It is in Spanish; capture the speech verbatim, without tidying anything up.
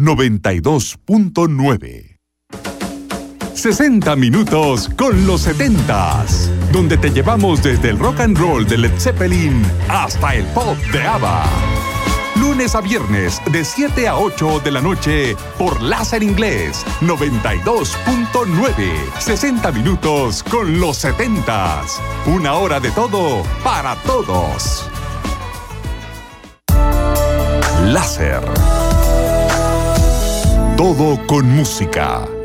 noventa y dos punto nueve. sesenta minutos con los setentas, donde te llevamos desde el rock and roll de Led Zeppelin hasta el pop de ABBA. Lunes a viernes de siete a ocho de la noche por Láser Inglés noventa y dos punto nueve. sesenta minutos con los setentas. Una hora de todo para todos. Láser. Todo con música.